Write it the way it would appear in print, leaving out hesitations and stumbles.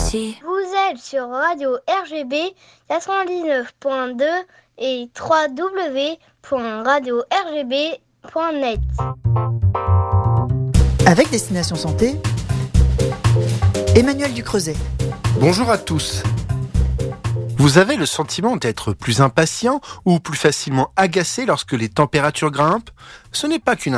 ici. Vous êtes sur Radio RGB 99.2 et www.radio-rgb.net. Avec Destination Santé, Emmanuel Ducreuset. Bonjour à tous. Vous avez le sentiment d'être plus impatient ou plus facilement agacé lorsque les températures grimpent ? Ce n'est pas qu'une